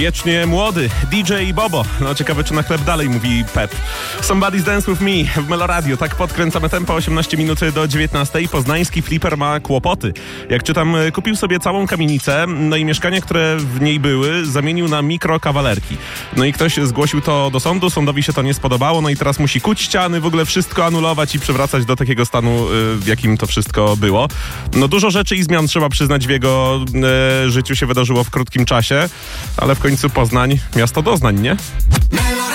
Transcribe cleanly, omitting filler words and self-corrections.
Wiecznie młody DJ Bobo. No ciekawe, czy na chleb dalej, mówi Pep. Somebody's Dance With Me w Meloradio. Tak podkręcamy tempo, 18 minut do 19. Poznański fliper ma kłopoty. Jak czytam, kupił sobie całą kamienicę, no i mieszkania, które w niej były, zamienił na mikrokawalerki. No i ktoś zgłosił to do sądu, sądowi się to nie spodobało, no i teraz musi kuć ściany, w ogóle wszystko anulować i przywracać do takiego stanu, w jakim to wszystko było. No dużo rzeczy i zmian, trzeba przyznać, w jego życiu się wydarzyło w krótkim czasie, ale w końcu Poznań, miasto doznań, nie?